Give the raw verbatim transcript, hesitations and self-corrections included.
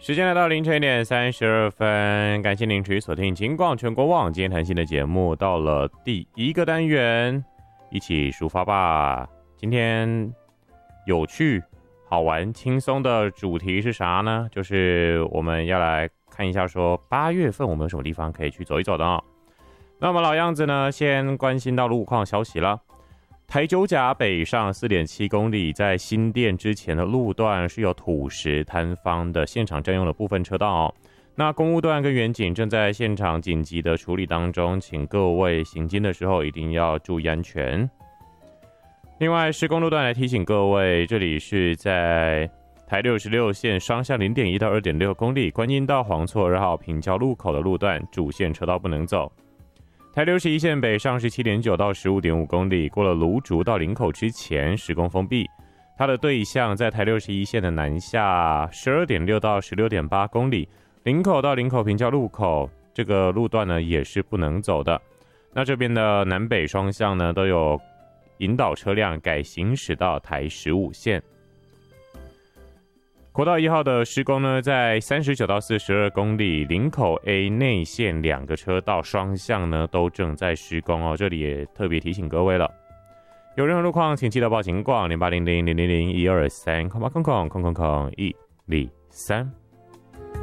时间来到凌晨一点三十二分，感谢您持续锁定金广全国网今天谈心的节目，到了第一个单元，一起抒发吧。今天有趣、好玩、轻松的主题是啥呢？就是我们要来看一下，说八月份我们有什么地方可以去走一走的哦。那我们老样子呢，先关心到路况消息了。台九甲北上 四点七公里，在新店之前的路段是有土石坍方的现场占用了部分车道哦。那公务段跟员警正在现场紧急的处理当中，请各位行经的时候一定要注意安全。另外，施工路段来提醒各位，这里是在台六十六线双向 零点一到二点六公里，观音到黄厝二号平交路口的路段，主线车道不能走。台六十一线北上是 七点九到十五点五公里，过了芦竹到林口之前施工封闭。它的对向在台六十一线的南下 十二点六到十六点八公里，林口到林口平交路口这个路段呢也是不能走的。那这边的南北双向呢都有引导车辆改行驶到台十五线。国道一号的施工呢，在三十九到四十二公里，林口 A 内线两个车道双向呢都正在施工哦，这里也特别提醒各位了。有任何路况，请记得报警广零八零零零零零一二三空八空空空空空一零三。